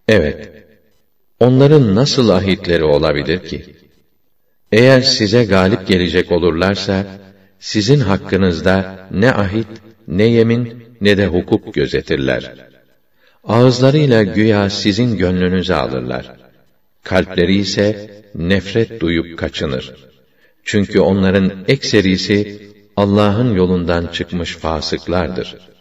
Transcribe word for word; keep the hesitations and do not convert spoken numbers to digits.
Evet, onların nasıl ahitleri olabilir ki? Eğer size galip gelecek olurlarsa, sizin hakkınızda ne ahit, ne yemin, ne de hukuk gözetirler. Ağızlarıyla güya sizin gönlünüzü alırlar. Kalpleri ise nefret duyup kaçınır. Çünkü onların ekserisi Allah'ın yolundan çıkmış fasıklardır.